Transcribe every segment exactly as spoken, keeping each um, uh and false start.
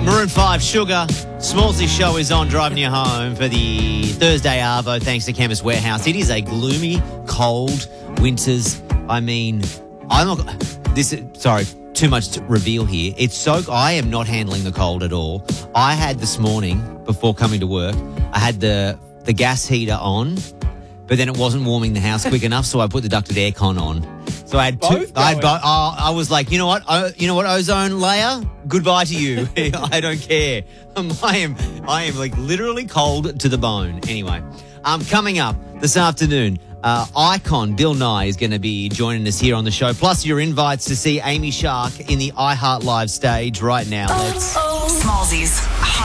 Maroon five, Sugar. Smallsy show is on, driving you home for the Thursday Arvo, thanks to Chemist Warehouse. It is a gloomy, cold winter's. I mean, I'm not. This. Sorry, too much to reveal here. It's so. I am not handling the cold at all. I had this morning before coming to work. I had the the gas heater on, but then it wasn't warming the house quick enough, so I put the ducted aircon on. So I had two. Both I, had going. bo- oh, I was like, you know what? Oh, you know what? Ozone layer. Goodbye to you. I don't care. Um, I am. I am like literally cold to the bone. Anyway, um, coming up this afternoon, uh, Icon Bill Nye is going to be joining us here on the show. Plus, your invites to see Amy Shark in the iHeart Live stage right now. Let's Smallsy's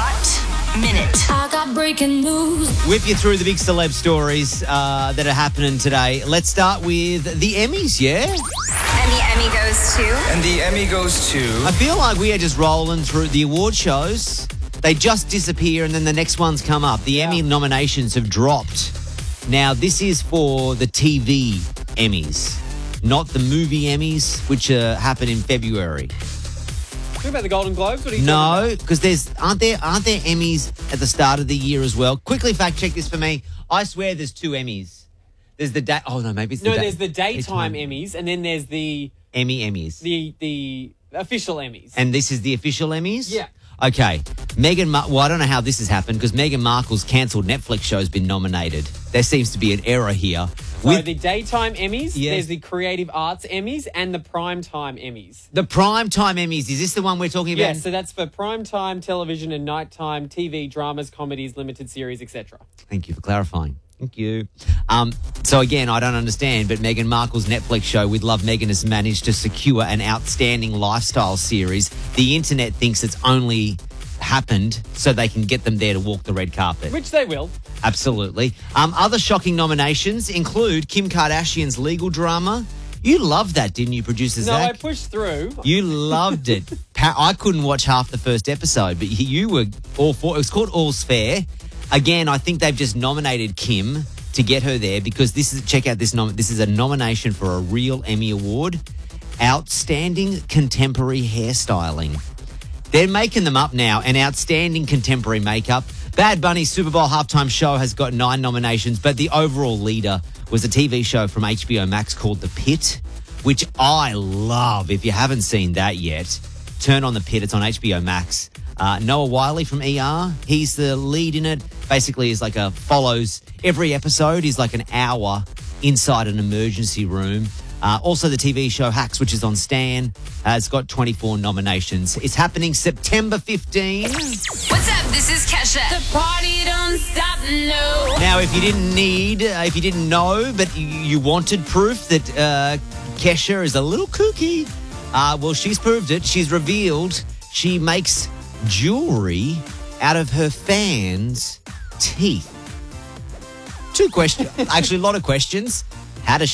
Hot Minute. I got breaking news. whip you through the big celeb stories uh, that are happening today. Let's start with the Emmys. Yeah. And the Emmy goes to... And the Emmy goes to... I feel like we are just rolling through the award shows. They just disappear and then the next ones come up. The Emmy nominations have dropped. Now, this is for the T V Emmys, not the movie Emmys, which uh, happen in February. What about the Golden Globes? What are you No, talking because there's aren't there aren't there Emmys at the start of the year as well? Quickly fact check this for me. I swear there's two Emmys. There's the day. Oh no, maybe it's the No, day- there's the daytime Emmys, and then there's the Emmy Emmys. the the official Emmys. And this is the official Emmys? Yeah. Okay. Meghan Mar- well, I don't know how this has happened because Meghan Markle's cancelled Netflix show has been nominated. There seems to be an error here. so With the daytime Emmys, Yeah. there's the Creative Arts Emmys, and the Primetime Emmys. the primetime Emmys, is this the one we're talking about? Yes, so that's for primetime television and nighttime T V, dramas, comedies, limited series, et cetera. Thank you for clarifying. Thank you. Um, so again, I don't understand, but Meghan Markle's Netflix show with Love Meghan has managed to secure an outstanding lifestyle series. The internet thinks it's only happened so they can get them there to walk the red carpet. Which they will. Absolutely. Um, other shocking nominations include Kim Kardashian's legal drama. You loved that, didn't you, producer No, I Zach? pushed through. You loved it. Pa- I couldn't watch half the first episode, but you were all for it. It was called All's Fair. Again, I think they've just nominated Kim to get her there because this is, check out this, nom- this is a nomination for a real Emmy Award. Outstanding Contemporary Hairstyling. They're making them up now. An outstanding contemporary makeup. Bad Bunny's Super Bowl halftime show has got nine nominations, but the overall leader was a T V show from H B O Max called The Pit, which I love. If you haven't seen that yet, turn on The Pit. It's on H B O Max. Uh, Noah Wiley from E R, he's the lead in it. Basically, is like a follows every episode is like an hour inside an emergency room. Uh, also, the T V show Hacks, which is on Stan, has got twenty-four nominations. It's happening September fifteenth. What's up? This is Kesha. The party don't stop, no. Now, if you didn't need, uh, if you didn't know, but you, you wanted proof that uh, Kesha is a little kooky, uh, well, she's proved it. She's revealed she makes jewelry out of her fans' teeth. Two questions, actually, a lot of questions. How does